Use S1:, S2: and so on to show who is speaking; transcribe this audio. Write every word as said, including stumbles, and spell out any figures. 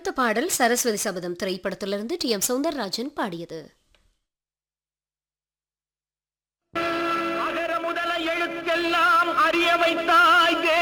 S1: அடுத்த பாடல் சரஸ்வதி சபதம் திரைப்படத்திலிருந்து டி எம் சௌந்தரராஜன் பாடியது.
S2: அகர முதல எழுத்தெல்லாம் அறிய வைத்தாய்